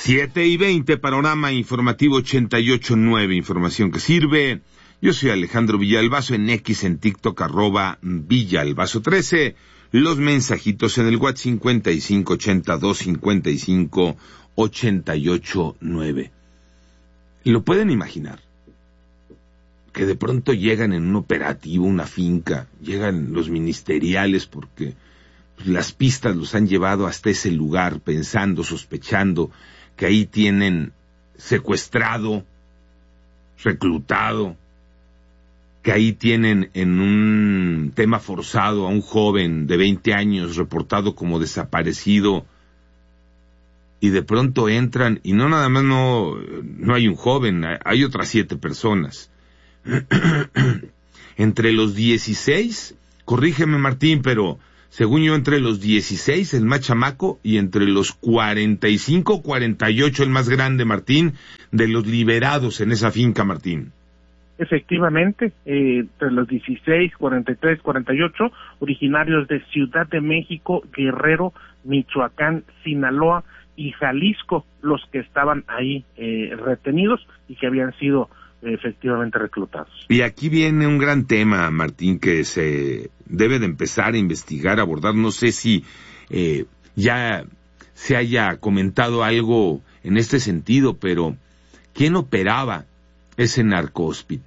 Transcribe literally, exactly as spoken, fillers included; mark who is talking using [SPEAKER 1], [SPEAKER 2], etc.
[SPEAKER 1] Siete y veinte, Panorama Informativo ochenta y ocho punto nueve, información que sirve. Yo soy Alejandro Villalbazo, en X, en TikTok, arroba Villalbazo trece. Los mensajitos en el WhatsApp cincuenta y cinco ochenta y dos cincuenta y cinco ochenta y ocho nueve. ¿Lo pueden imaginar? Que de pronto llegan en un operativo, una finca, llegan los ministeriales porque las pistas los han llevado hasta ese lugar pensando, sospechando que ahí tienen secuestrado, reclutado, que ahí tienen en un tema forzado a un joven de veinte años reportado como desaparecido, y de pronto entran, y no nada más no, no hay un joven, hay otras siete personas. Entre los dieciséis, corrígeme Martín, pero según yo entre los dieciséis el más chamaco, y entre los cuarenta y cinco, cuarenta y ocho el más grande, Martín, de los liberados en esa finca, Martín.
[SPEAKER 2] Efectivamente, eh, entre los dieciséis, cuarenta y tres, cuarenta y ocho, originarios de Ciudad de México, Guerrero, Michoacán, Sinaloa y Jalisco, los que estaban ahí eh, retenidos y que habían sido eh, efectivamente reclutados.
[SPEAKER 1] Y aquí viene un gran tema, Martín, que se debe de empezar a investigar, a abordar. No sé si eh, ya se haya comentado algo en este sentido, pero ¿quién operaba ese narcohospital?